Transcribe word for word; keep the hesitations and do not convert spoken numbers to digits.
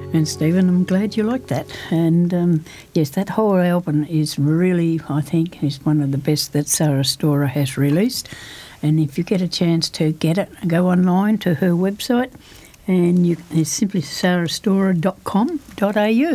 And Stephen, I'm glad you like that. And um, yes, that whole album is really, I think, is one of the best that Sarah Storer has released. And if you get a chance to get it, go online to her website, and you, it's simply sarah storer dot com dot a u.